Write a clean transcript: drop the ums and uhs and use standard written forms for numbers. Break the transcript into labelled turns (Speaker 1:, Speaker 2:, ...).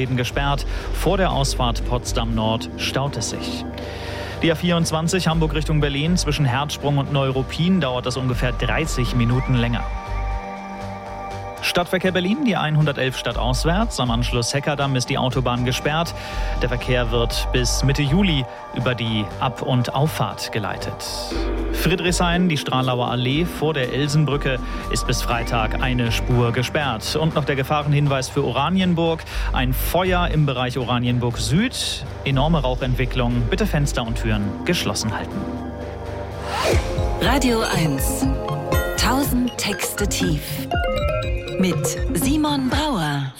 Speaker 1: Ausfahrtsläden gesperrt. Vor der Ausfahrt Potsdam Nord staut es sich. Die A24 Hamburg Richtung Berlin zwischen Herzsprung und Neuruppin dauert es ungefähr 30 Minuten länger. Stadtverkehr Berlin, die 111 stadtauswärts. Am Anschluss Heckerdamm ist die Autobahn gesperrt. Der Verkehr wird bis Mitte Juli über die Ab- und Auffahrt geleitet. Friedrichshain, die Stralauer Allee vor der Elsenbrücke, ist bis Freitag eine Spur gesperrt. Und noch der Gefahrenhinweis für Oranienburg. Ein Feuer im Bereich Oranienburg Süd. Enorme Rauchentwicklung. Bitte Fenster und Türen geschlossen halten.
Speaker 2: Radio 1. 1000 Texte tief. Mit Simon Brauer.